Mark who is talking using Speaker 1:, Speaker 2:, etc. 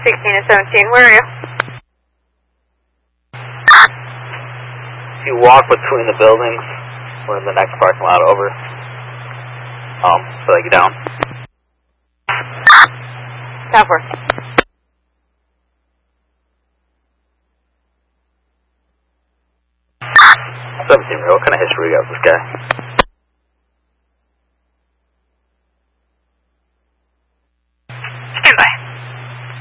Speaker 1: 16 to 17, where are you?
Speaker 2: If you walk between the buildings, we're in the next parking lot over. So I get down.
Speaker 1: Southward.
Speaker 2: 17, what kind of history you got with this guy?